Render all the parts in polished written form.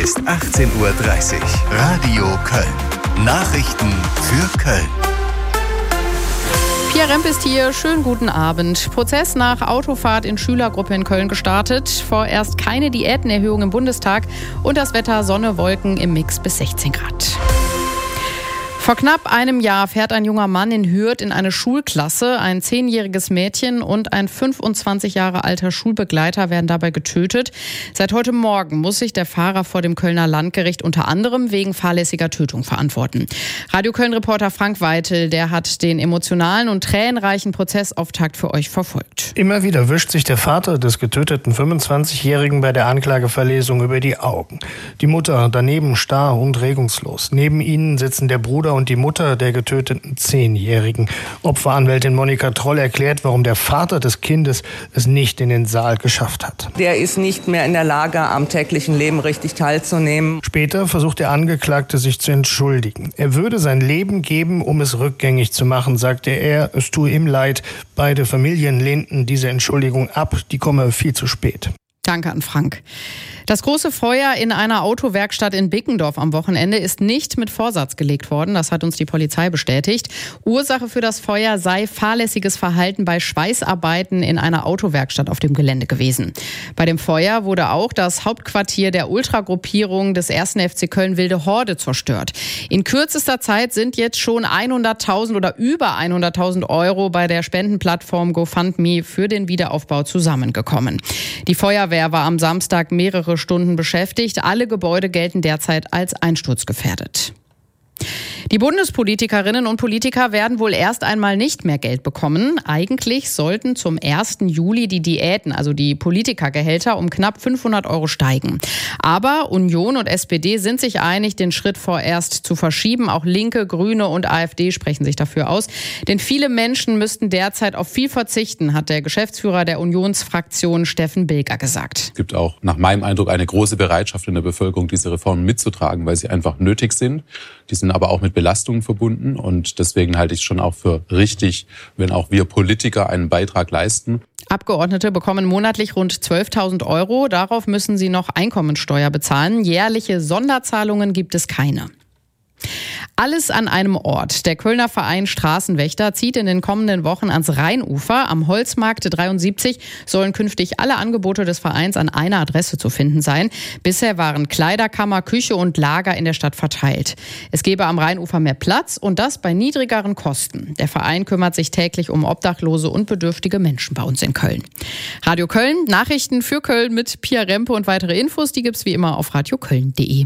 Ist 18:30 Uhr. Radio Köln. Nachrichten für Köln. Pia Remp ist hier. Schönen guten Abend. Prozess nach Autofahrt in Schülergruppe in Köln gestartet. Vorerst keine Diätenerhöhung im Bundestag und das Wetter Sonne, Wolken im Mix bis 16 Grad. Vor knapp einem Jahr fährt ein junger Mann in Hürth in eine Schulklasse. Ein 10-jähriges Mädchen und ein 25 Jahre alter Schulbegleiter werden dabei getötet. Seit heute Morgen muss sich der Fahrer vor dem Kölner Landgericht unter anderem wegen fahrlässiger Tötung verantworten. Radio Köln-Reporter Frank Weitel, der hat den emotionalen und tränenreichen Prozessauftakt für euch verfolgt. Immer wieder wischt sich der Vater des getöteten 25-Jährigen bei der Anklageverlesung über die Augen. Die Mutter daneben starr und regungslos. Neben ihnen sitzen der Bruder und die Mutter der getöteten 10-Jährigen. Opferanwältin Monika Troll erklärt, warum der Vater des Kindes es nicht in den Saal geschafft hat. Der ist nicht mehr in der Lage, am täglichen Leben richtig teilzunehmen. Später versucht der Angeklagte, sich zu entschuldigen. Er würde sein Leben geben, um es rückgängig zu machen, sagte er. Es tue ihm leid. Beide Familien lehnten diese Entschuldigung ab. Die komme viel zu spät. Danke an Frank. Das große Feuer in einer Autowerkstatt in Bickendorf am Wochenende ist nicht mit Vorsatz gelegt worden. Das hat uns die Polizei bestätigt. Ursache für das Feuer sei fahrlässiges Verhalten bei Schweißarbeiten in einer Autowerkstatt auf dem Gelände gewesen. Bei dem Feuer wurde auch das Hauptquartier der Ultragruppierung des 1. FC Köln Wilde Horde zerstört. In kürzester Zeit sind jetzt schon 100.000 oder über 100.000 Euro bei der Spendenplattform GoFundMe für den Wiederaufbau zusammengekommen. Die Feuerwehr war am Samstag mehrere Stunden beschäftigt. Alle Gebäude gelten derzeit als einsturzgefährdet. Die Bundespolitikerinnen und Politiker werden wohl erst einmal nicht mehr Geld bekommen. Eigentlich sollten zum 1. Juli die Diäten, also die Politikergehälter, um knapp 500 Euro steigen. Aber Union und SPD sind sich einig, den Schritt vorerst zu verschieben. Auch Linke, Grüne und AfD sprechen sich dafür aus. Denn viele Menschen müssten derzeit auf viel verzichten, hat der Geschäftsführer der Unionsfraktion Steffen Bilger gesagt. Es gibt auch nach meinem Eindruck eine große Bereitschaft in der Bevölkerung, diese Reformen mitzutragen, weil sie einfach nötig sind. Die sind aber auch mit Belastungen verbunden und deswegen halte ich es schon auch für richtig, wenn auch wir Politiker einen Beitrag leisten. Abgeordnete bekommen monatlich rund 12.000 Euro. Darauf müssen sie noch Einkommensteuer bezahlen. Jährliche Sonderzahlungen gibt es keine. Alles an einem Ort. Der Kölner Verein Straßenwächter zieht in den kommenden Wochen ans Rheinufer. Am Holzmarkt 73 sollen künftig alle Angebote des Vereins an einer Adresse zu finden sein. Bisher waren Kleiderkammer, Küche und Lager in der Stadt verteilt. Es gebe am Rheinufer mehr Platz und das bei niedrigeren Kosten. Der Verein kümmert sich täglich um obdachlose und bedürftige Menschen bei uns in Köln. Radio Köln, Nachrichten für Köln mit Pia Rempe und weitere Infos, die gibt's wie immer auf radioköln.de.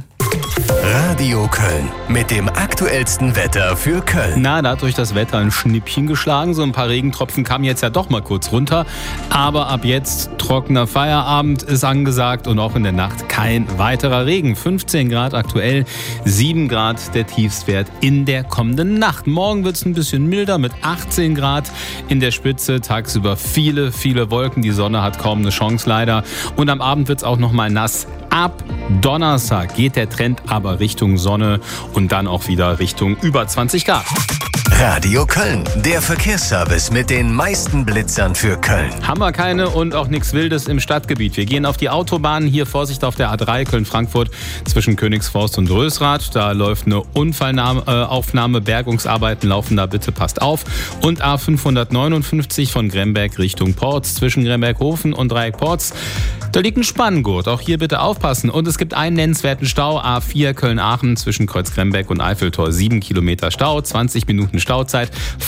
Radio Köln mit dem aktuellsten Wetter für Köln. Da hat euch das Wetter ein Schnippchen geschlagen. So ein paar Regentropfen kamen jetzt ja doch mal kurz runter. Aber ab jetzt trockener Feierabend ist angesagt und auch in der Nacht kein weiterer Regen. 15 Grad aktuell, 7 Grad der Tiefstwert in der kommenden Nacht. Morgen wird es ein bisschen milder mit 18 Grad in der Spitze. Tagsüber viele Wolken. Die Sonne hat kaum eine Chance leider. Und am Abend wird es auch noch mal nass. Ab Donnerstag geht der Trend aber Richtung Sonne und dann auch wieder Richtung über 20 Grad. Radio Köln, der Verkehrsservice mit den meisten Blitzern für Köln. Haben wir keine und auch nichts Wildes im Stadtgebiet. Wir gehen auf die Autobahn. Hier Vorsicht auf der A3 Köln-Frankfurt zwischen Königsforst und Rösrath. Da läuft eine Unfallaufnahme. Bergungsarbeiten laufen da, bitte passt auf. Und A559 von Gremberg Richtung Porz zwischen Gremberghofen und Dreieck Porz. Da liegt ein Spanngurt. Auch hier bitte aufpassen. Und es gibt einen nennenswerten Stau. A4 Köln-Aachen zwischen Kreuz Gremberg und Eiffeltor. 7 Kilometer Stau, 20 Minuten Stauzeit.